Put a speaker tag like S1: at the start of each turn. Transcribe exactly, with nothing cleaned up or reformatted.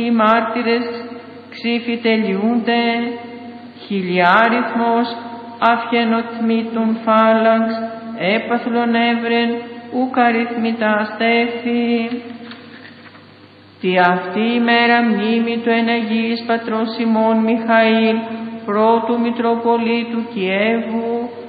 S1: Οι μάρτυρες ξύφοι τελειούνται, χιλιάριθμος αυχενοτμήτων φάλαξ, έπαθλον έβρεν, ουκ αριθμητά στέφη. Τι αυτή η μέρα μνήμη του εναγής πατρός ημών Μιχαήλ, πρώτου Μητροπολίτου Κιέβου,